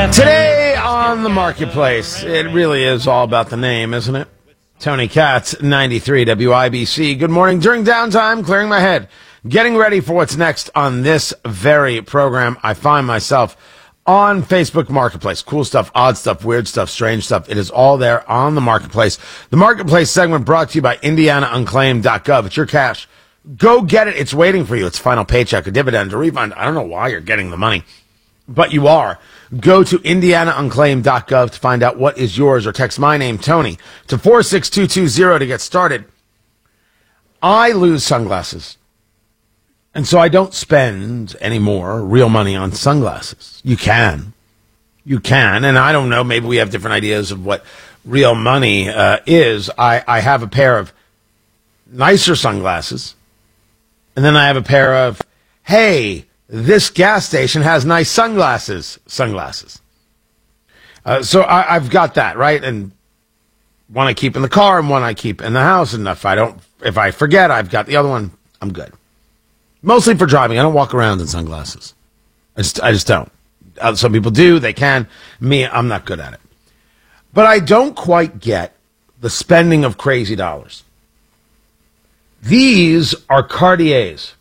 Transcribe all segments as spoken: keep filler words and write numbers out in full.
Today on the marketplace, it really is all about the name, isn't it? Tony Katz, ninety-three W I B C. Good morning. During downtime, clearing my head, getting ready for what's next on this very program, I find myself on Facebook Marketplace. Cool stuff, odd stuff, weird stuff, strange stuff. It is all there on the marketplace. The marketplace segment brought to you by Indiana Unclaimed dot gov. It's your cash. Go get it. It's waiting for you. It's a final paycheck, a dividend, a refund. I don't know why you're getting the money, but you are. Go to Indiana Unclaimed dot gov to find out what is yours, or text my name, Tony, to four six two two zero to get started. I lose sunglasses, and so I don't spend any more real money on sunglasses. You can. You can, and I don't know, maybe we have different ideas of what real money uh, is. I, I have a pair of nicer sunglasses, and then I have a pair of, hey, this gas station has nice sunglasses, sunglasses. Uh, so I, I've got that, right? And one I keep in the car and one I keep in the house. And if I don't, if I forget, I've got the other one. I'm good. Mostly for driving. I don't walk around in sunglasses. I just, I just don't. Uh, some people do. They can. Me, I'm not good at it. But I don't quite get the spending of crazy dollars. These are Cartiers.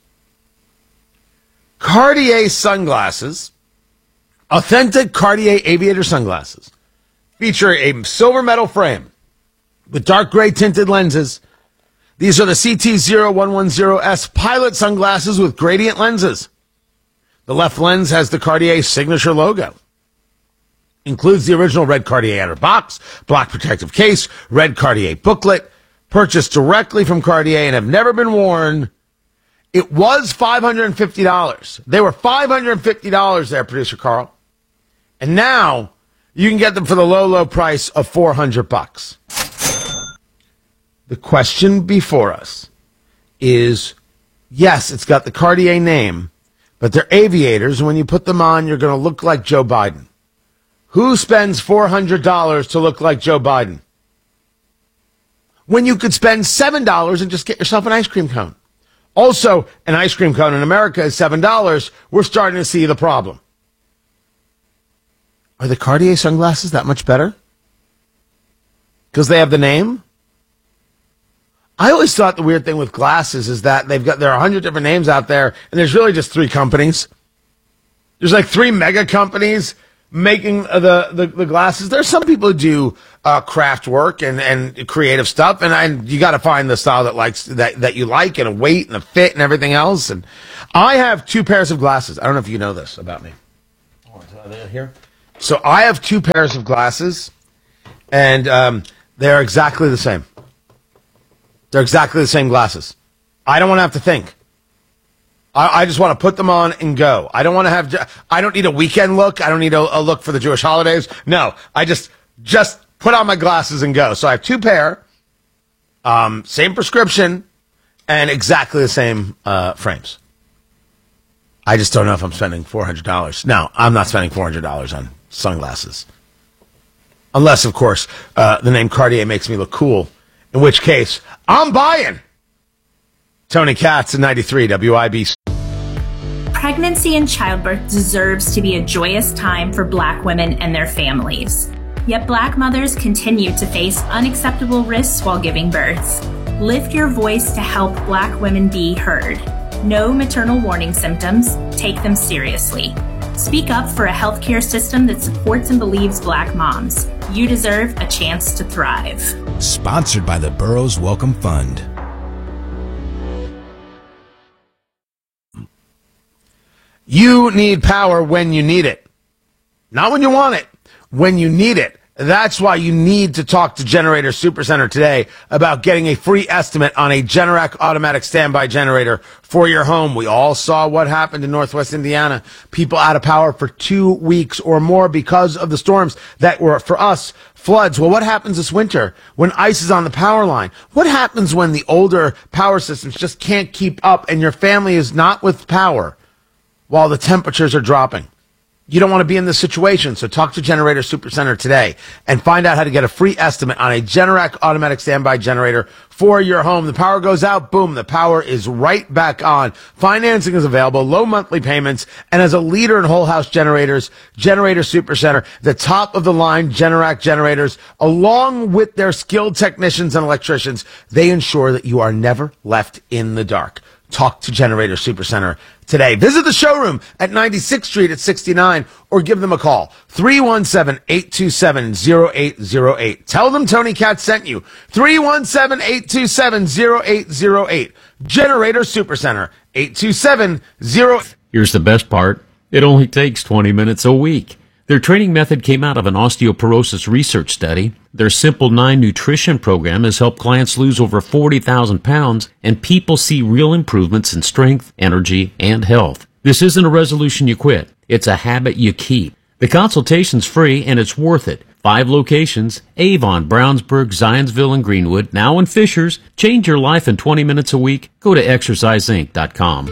Cartier sunglasses, authentic Cartier aviator sunglasses, feature a silver metal frame with dark gray tinted lenses. These are the C T zero one one zero S pilot sunglasses with gradient lenses. The left lens has the Cartier signature logo. Includes the original red Cartier outer box, black protective case, red Cartier booklet, purchased directly from Cartier and have never been worn. It was five hundred fifty dollars. They were five hundred fifty dollars there, Producer Carl. And now you can get them for the low, low price of four hundred bucks. The question before us is, yes, it's got the Cartier name, but they're aviators, and when you put them on, you're going to look like Joe Biden. Who spends four hundred dollars to look like Joe Biden? When you could spend seven dollars and just get yourself an ice cream cone. Also, an ice cream cone in America is seven dollars. We're starting to see the problem. Are the Cartier sunglasses that much better? Because they have the name? I always thought the weird thing with glasses is that they've got, there are a hundred different names out there, and there's really just three companies. There's like three mega companies making the, the, the glasses. There's some people who do uh, craft work and, and creative stuff, and I, you got to find the style that likes that, that you like, and a weight and a fit and everything else. And I have two pairs of glasses. I don't know if you know this about me. Oh, are they here? So I have two pairs of glasses, and um, they're exactly the same. They're exactly the same glasses. I don't want to have to think. I, I just want to put them on and go. I don't want to have, I don't need a weekend look. I don't need a, a look for the Jewish holidays. No, I just, just put on my glasses and go. So I have two pair, um, same prescription, and exactly the same uh, frames. I just don't know if I'm spending four hundred dollars. No, I'm not spending four hundred dollars on sunglasses. Unless, of course, uh, the name Cartier makes me look cool, in which case, I'm buying. Tony Katz, ninety-three W I B C. Pregnancy and childbirth deserves to be a joyous time for Black women and their families. Yet Black mothers continue to face unacceptable risks while giving birth. Lift your voice to help Black women be heard. Know maternal warning symptoms. Take them seriously. Speak up for a healthcare system that supports and believes Black moms. You deserve a chance to thrive. Sponsored by the Burroughs Welcome Fund. You need power when you need it. Not when you want it, when you need it. That's why you need to talk to Generator Supercenter today about getting a free estimate on a Generac automatic standby generator for your home. We all saw what happened in Northwest Indiana. People out of power for two weeks or more because of the storms that were, for us, floods. Well, what happens this winter when ice is on the power line? What happens when the older power systems just can't keep up and your family is not with power while the temperatures are dropping? You don't want to be in this situation, so talk to Generator Supercenter today and find out how to get a free estimate on a Generac automatic standby generator for your home. The power goes out, boom, the power is right back on. Financing is available, low monthly payments, and as a leader in whole house generators, Generator Supercenter, the top of the line Generac generators, along with their skilled technicians and electricians, they ensure that you are never left in the dark. Talk to Generator Supercenter today. Visit the showroom at ninety-sixth Street at sixty-nine or give them a call. three one seven, eight two seven, zero eight zero eight. Tell them Tony Katz sent you. three one seven, eight two seven, zero eight zero eight. Generator Supercenter, eight two seven zero. Here's the best part. It only takes twenty minutes a week. Their training method came out of an osteoporosis research study. Their Simple nine nutrition program has helped clients lose over forty thousand pounds, and people see real improvements in strength, energy, and health. This isn't a resolution you quit. It's a habit you keep. The consultation's free, and it's worth it. Five locations: Avon, Brownsburg, Zionsville, and Greenwood. Now in Fishers. Change your life in twenty minutes a week. Go to exercise inc dot com.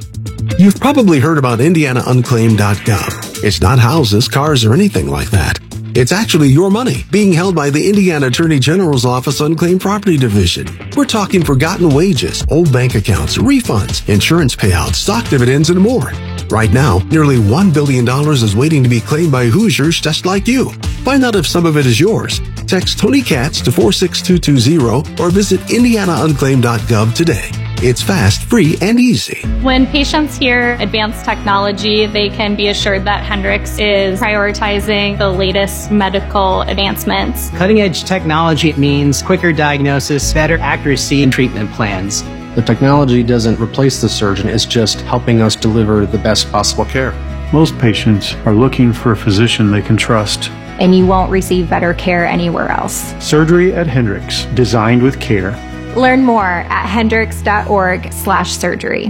You've probably heard about Indiana Unclaimed dot gov. It's not houses, cars, or anything like that. It's actually your money being held by the Indiana Attorney General's Office Unclaimed Property Division. We're talking forgotten wages, old bank accounts, refunds, insurance payouts, stock dividends, and more. Right now, nearly one billion dollars is waiting to be claimed by Hoosiers just like you. Find out if some of it is yours. Text Tony Katz to four six two two zero or visit Indiana Unclaimed dot gov today. It's fast, free, and easy. When patients hear advanced technology, they can be assured that Hendrix is prioritizing the latest medical advancements. Cutting-edge technology means quicker diagnosis, better accuracy in treatment plans. The technology doesn't replace the surgeon, it's just helping us deliver the best possible care. Most patients are looking for a physician they can trust. And you won't receive better care anywhere else. Surgery at Hendrix, designed with care. Learn more at hendrix dot org slash surgery.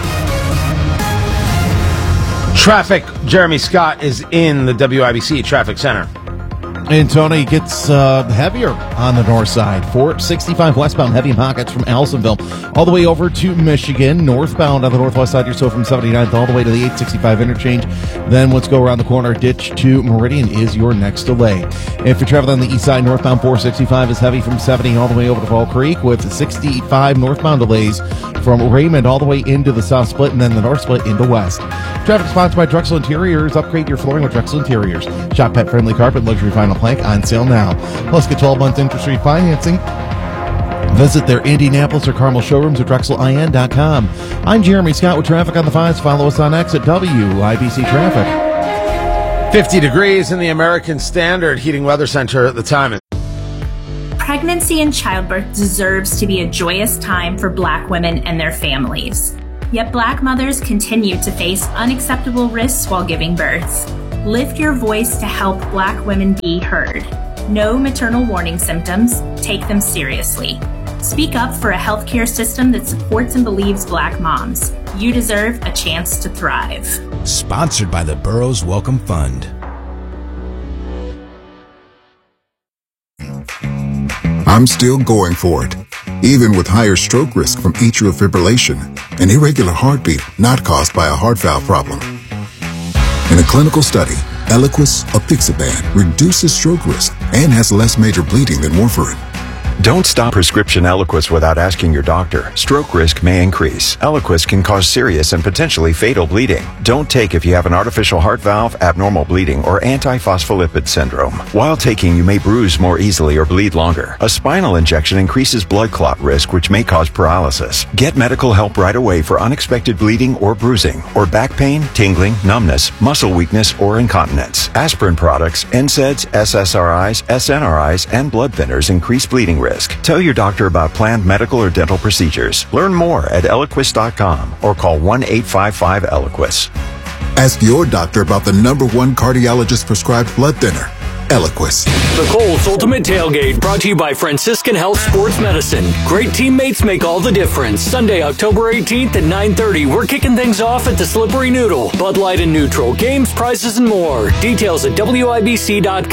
Traffic. Jeremy Scott is in the W I B C Traffic Center. And Tony gets uh, heavier on the north side. four sixty-five westbound, heavy pockets from Allisonville all the way over to Michigan. Northbound on the northwest side, you're still from seventy-ninth all the way to the eight sixty-five interchange. Then let's go around the corner. Ditch to Meridian is your next delay. If you're traveling on the east side, northbound four sixty-five is heavy from seventy all the way over to Fall Creek with sixty-five northbound delays from Raymond all the way into the south split and then the north split into west. Traffic sponsored by Drexel Interiors. Upgrade your flooring with Drexel Interiors. Shop pet-friendly carpet, luxury vinyl plank on sale now. Plus, get twelve months interest-free financing. Visit their Indianapolis or Carmel showrooms at drexel I N dot com. I'm Jeremy Scott with Traffic on the Fives. Follow us on X at W I B C Traffic. fifty degrees in the American Standard Heating Weather Center at the time. Pregnancy and childbirth deserves to be a joyous time for Black women and their families. Yet Black mothers continue to face unacceptable risks while giving birth. Lift your voice to help Black women be heard. Know maternal warning symptoms. Take them seriously. Speak up for a healthcare system that supports and believes Black moms. You deserve a chance to thrive. Sponsored by the Burroughs Welcome Fund. I'm still going for it, even with higher stroke risk from atrial fibrillation, an irregular heartbeat not caused by a heart valve problem. In a clinical study, Eliquis apixaban reduces stroke risk and has less major bleeding than warfarin. Don't stop prescription Eliquis without asking your doctor. Stroke risk may increase. Eliquis can cause serious and potentially fatal bleeding. Don't take if you have an artificial heart valve, abnormal bleeding, or antiphospholipid syndrome. While taking, you may bruise more easily or bleed longer. A spinal injection increases blood clot risk, which may cause paralysis. Get medical help right away for unexpected bleeding or bruising, or back pain, tingling, numbness, muscle weakness, or incontinence. Aspirin products, N SAIDs, S S R Is, S N R Is, and blood thinners increase bleeding risk. Tell your doctor about planned medical or dental procedures. Learn more at eliquis dot com or call one eight five five Eliquis. Ask your doctor about the number one cardiologist prescribed blood thinner, Eliquis. The Kohl's Ultimate Tailgate, brought to you by Franciscan Health Sports Medicine. Great teammates make all the difference. Sunday, October eighteenth at nine thirty, we're kicking things off at the Slippery Noodle. Bud Light and Neutral, games, prizes, and more. Details at W I B C dot com.